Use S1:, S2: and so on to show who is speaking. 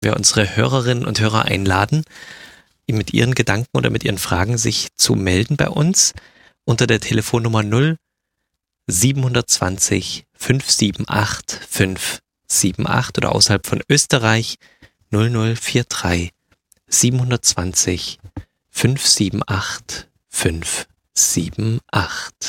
S1: wir unsere Hörerinnen und Hörer einladen, mit ihren Gedanken oder mit ihren Fragen sich zu melden bei uns unter der Telefonnummer 0720 578 578 oder außerhalb von Österreich 0043 720 578 578.